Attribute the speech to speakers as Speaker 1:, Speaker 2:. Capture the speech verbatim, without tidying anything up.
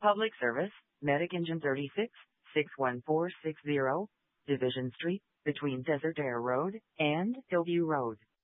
Speaker 1: Public Service, Medic Engine thirty-six, six one four six zero, Division Street, between Desert Air Road and Hillview Road.